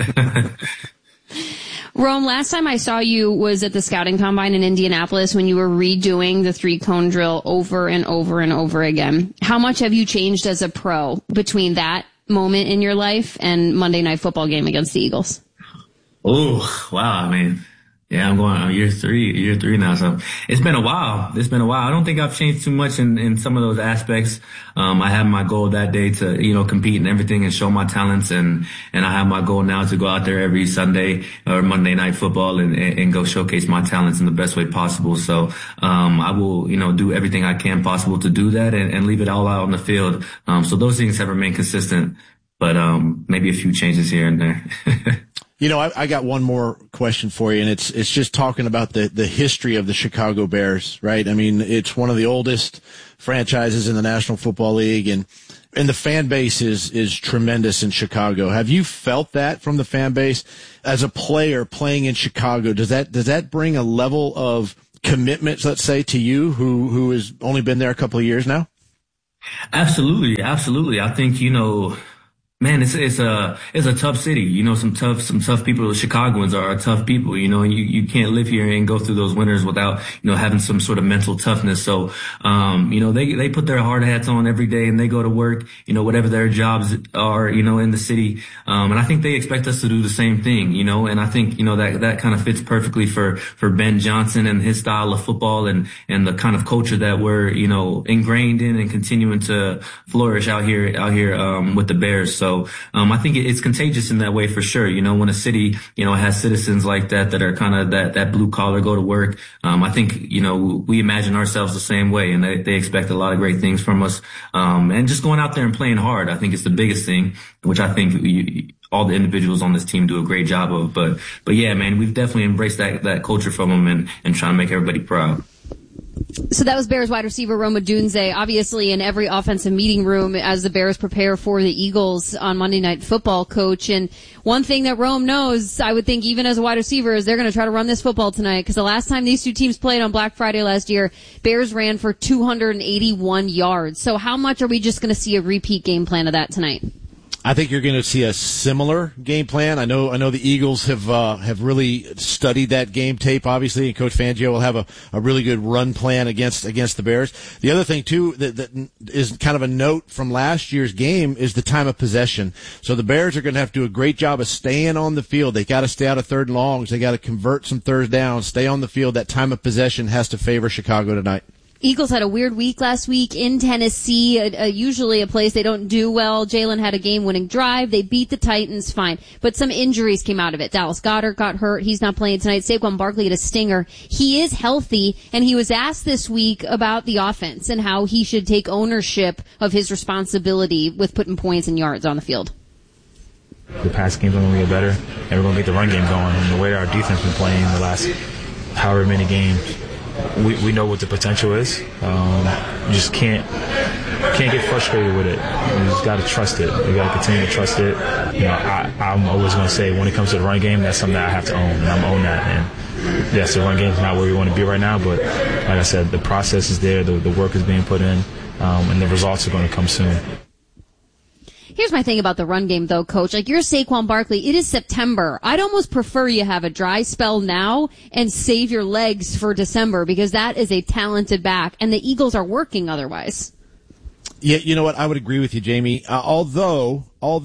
Rome, last time I saw you was at the scouting combine in Indianapolis when you were redoing the 3-cone drill over and over and over again. How much have you changed as a pro between that moment in your life and Monday Night Football game against the Eagles? Oh, wow. I mean, Yeah, I'm going on year three now. So it's been a while. I don't think I've changed too much in some of those aspects. I had my goal that day to, compete and everything and show my talents. And I have my goal now to go out there every Sunday or Monday Night Football and go showcase my talents in the best way possible. So, I will, do everything I can possible to do that and leave it all out on the field. So those things have remained consistent, but, maybe a few changes here and there. I got one more question for you, and it's just talking about the history of the Chicago Bears, right? I mean, it's one of the oldest franchises in the National Football League, and the fan base is tremendous in Chicago. Have you felt that from the fan base as a player playing in Chicago? Does that bring a level of commitment, let's say, to you who has only been there a couple of years now? Absolutely. I think, man, it's a tough city. Some tough people. Chicagoans are tough people, and you can't live here and go through those winters without, having some sort of mental toughness. So, they put their hard hats on every day and they go to work, whatever their jobs are, in the city. And I think they expect us to do the same thing, and I think, that kind of fits perfectly for Ben Johnson and his style of football and the kind of culture that we're, ingrained in and continuing to flourish out here, with the Bears. So, I think it's contagious in that way for sure. When a city, has citizens like that are kind of that blue collar, go to work. I think, we imagine ourselves the same way, and they expect a lot of great things from us. And just going out there and playing hard, I think it's the biggest thing, which I think all the individuals on this team do a great job of. But yeah, man, we've definitely embraced that culture from them and trying to make everybody proud. So that was Bears wide receiver Rome Odunze, obviously in every offensive meeting room as the Bears prepare for the Eagles on Monday Night Football, Coach. And one thing that Rome knows, I would think even as a wide receiver, is they're going to try to run this football tonight, because the last time these two teams played on Black Friday last year, Bears ran for 281 yards. So how much are we just going to see a repeat game plan of that tonight? I think you're going to see a similar game plan. I know the Eagles have really studied that game tape, obviously, and Coach Fangio will have a really good run plan against the Bears. The other thing too that is kind of a note from last year's game is the time of possession. So the Bears are going to have to do a great job of staying on the field. They got to stay out of third and longs. They got to convert some third downs, stay on the field. That time of possession has to favor Chicago tonight. Eagles had a weird week last week in Tennessee, usually a place they don't do well. Jalen had a game-winning drive. They beat the Titans, fine. But some injuries came out of it. Dallas Goedert got hurt. He's not playing tonight. Saquon Barkley had a stinger. He is healthy, and he was asked this week about the offense and how he should take ownership of his responsibility with putting points and yards on the field. The pass game's going to get better, and we're going to get the run game going. And the way our defense been playing the last however many games, we know what the potential is. You just can't get frustrated with it. You just got to trust it. You got to continue to trust it. I'm always going to say when it comes to the run game, that's something that I have to own, and I'm own that. And yes, the run game's not where we want to be right now, but like I said, the process is there, the work is being put in, and the results are going to come soon. Here's my thing about the run game, though, Coach. Like, you're Saquon Barkley. It is September. I'd almost prefer you have a dry spell now and save your legs for December, because that is a talented back, and the Eagles are working otherwise. Yeah, you know what? I would agree with you, Jamie. Although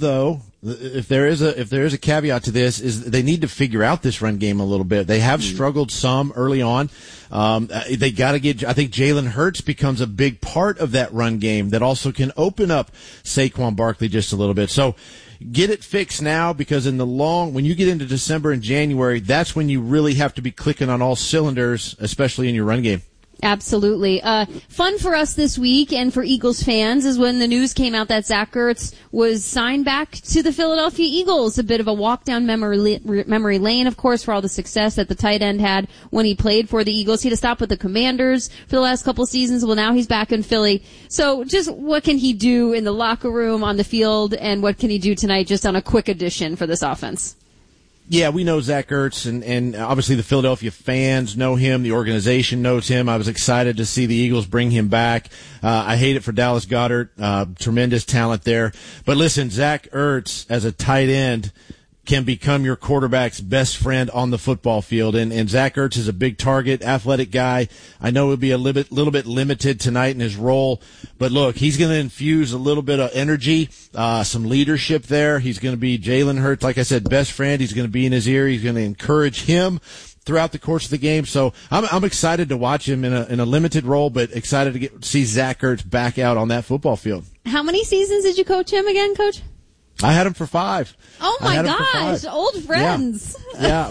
if there is a caveat to this, is they need to figure out this run game a little bit. They have struggled some early on. They got to get. I think Jalen Hurts becomes a big part of that run game that also can open up Saquon Barkley just a little bit. So get it fixed now, because when you get into December and January, that's when you really have to be clicking on all cylinders, especially in your run game. Absolutely. Fun for us this week and for Eagles fans is when the news came out that Zach Ertz was signed back to the Philadelphia Eagles. A bit of a walk down memory lane, of course, for all the success that the tight end had when he played for the Eagles. He had to stop with the Commanders for the last couple seasons. Well, now he's back in Philly. So just what can he do in the locker room, on the field, and what can he do tonight just on a quick addition for this offense? Yeah, we know Zach Ertz, and obviously the Philadelphia fans know him. The organization knows him. I was excited to see the Eagles bring him back. I hate it for Dallas Goedert. Tremendous talent there. But listen, Zach Ertz as a tight end can become your quarterback's best friend on the football field. And Zach Ertz is a big target, athletic guy. I know he'll be a little bit limited tonight in his role, but look, he's going to infuse a little bit of energy, some leadership there. He's going to be Jalen Hurts, like I said, best friend. He's going to be in his ear. He's going to encourage him throughout the course of the game. So I'm excited to watch him in a limited role, but excited to see Zach Ertz back out on that football field. How many seasons did you coach him again, Coach? I had him for 5. Oh my gosh, old friends. Yeah,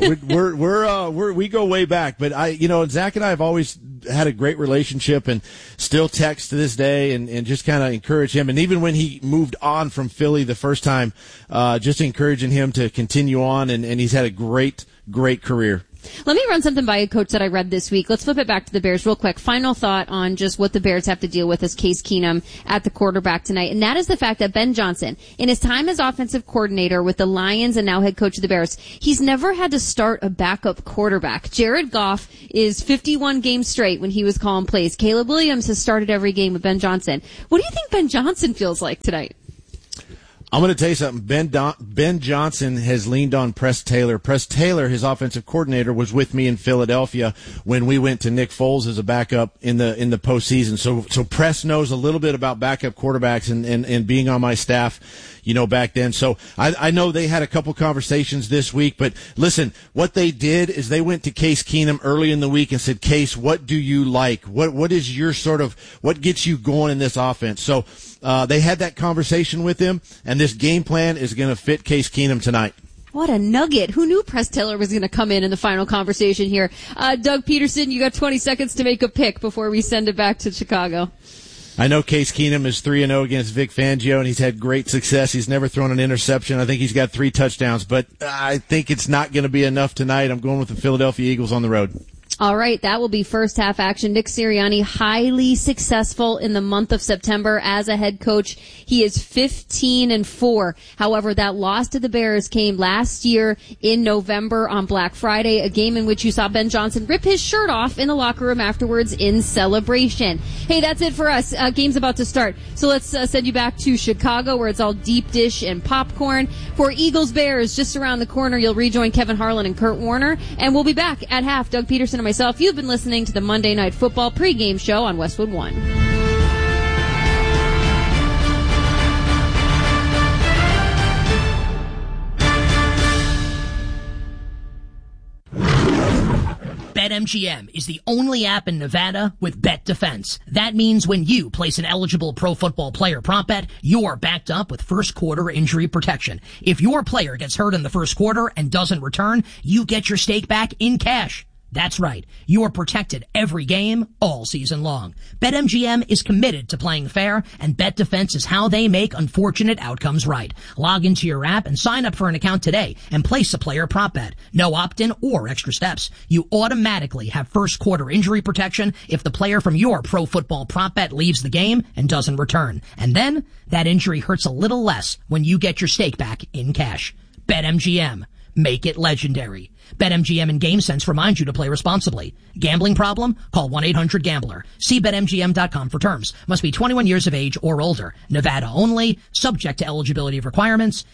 we go way back, but Zach and I have always had a great relationship and still text to this day and just kind of encourage him. And even when he moved on from Philly the first time, just encouraging him to continue on, and he's had a great career. Let me run something by a coach that I read this week. Let's flip it back to the Bears real quick. Final thought on just what the Bears have to deal with as Case Keenum at the quarterback tonight. And that is the fact that Ben Johnson, in his time as offensive coordinator with the Lions and now head coach of the Bears, he's never had to start a backup quarterback. Jared Goff is 51 games straight when he was calling plays. Caleb Williams has started every game with Ben Johnson. What do you think Ben Johnson feels like tonight? I'm going to tell you something. Ben Johnson has leaned on Press Taylor. Press Taylor, his offensive coordinator, was with me in Philadelphia when we went to Nick Foles as a backup in the postseason. So Press knows a little bit about backup quarterbacks and being on my staff, back then. So I know they had a couple conversations this week, but listen, what they did is they went to Case Keenum early in the week and said, Case, what do you like? What is your what gets you going in this offense? So they had that conversation with him, and this game plan is going to fit Case Keenum tonight. What a nugget. Who knew Press Taylor was going to come in the final conversation here? Doug Peterson, you got 20 seconds to make a pick before we send it back to Chicago. I know Case Keenum is 3-0 against Vic Fangio, and he's had great success. He's never thrown an interception. I think he's got 3 touchdowns, but I think it's not going to be enough tonight. I'm going with the Philadelphia Eagles on the road. All right, that will be first half action. Nick Sirianni, highly successful in the month of September as a head coach. He is 15-4. However, that loss to the Bears came last year in November on Black Friday, a game in which you saw Ben Johnson rip his shirt off in the locker room afterwards in celebration. Hey, that's it for us. Game's about to start. So let's send you back to Chicago, where it's all deep dish and popcorn. For Eagles Bears, just around the corner, you'll rejoin Kevin Harlan and Kurt Warner, and we'll be back at half. Doug Peterson and myself, you've been listening to the Monday Night Football pregame show on Westwood One. BetMGM is the only app in Nevada with Bet Defense. That means when you place an eligible pro football player prop bet, you're backed up with first quarter injury protection. If your player gets hurt in the first quarter and doesn't return, you get your stake back in cash. That's right. You're protected every game, all season long. BetMGM is committed to playing fair, and Bet Defense is how they make unfortunate outcomes right. Log into your app and sign up for an account today and place a player prop bet. No opt-in or extra steps. You automatically have first quarter injury protection if the player from your pro football prop bet leaves the game and doesn't return. And then, that injury hurts a little less when you get your stake back in cash. BetMGM. Make it legendary. BetMGM and GameSense remind you to play responsibly. Gambling problem? Call 1-800-GAMBLER. See BetMGM.com for terms. Must be 21 years of age or older. Nevada only. Subject to eligibility requirements.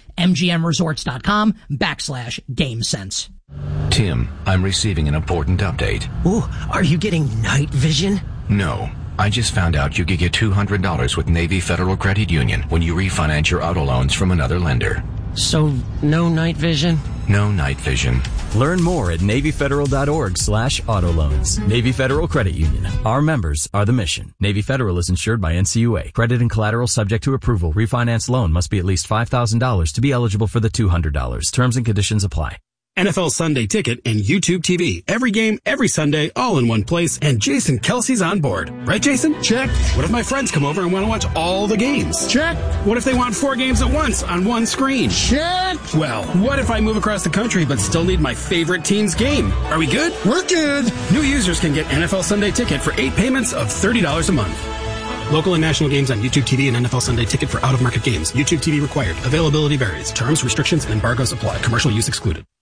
MGMResorts.com/GameSense. Tim, I'm receiving an important update. Ooh, are you getting night vision? No. I just found out you could get $200 with Navy Federal Credit Union when you refinance your auto loans from another lender. So, no night vision? No night vision. Learn more at NavyFederal.org/auto loans. Navy Federal Credit Union. Our members are the mission. Navy Federal is insured by NCUA. Credit and collateral subject to approval. Refinance loan must be at least $5,000 to be eligible for the $200. Terms and conditions apply. NFL Sunday Ticket and YouTube TV. Every game, every Sunday, all in one place, and Jason Kelsey's on board. Right, Jason? Check. What if my friends come over and want to watch all the games? Check. What if they want 4 games at once on one screen? Check. Well, what if I move across the country but still need my favorite team's game? Are we good? We're good. New users can get NFL Sunday Ticket for 8 payments of $30 a month. Local and national games on YouTube TV and NFL Sunday Ticket for out-of-market games. YouTube TV required. Availability varies. Terms, restrictions, and embargoes apply. Commercial use excluded.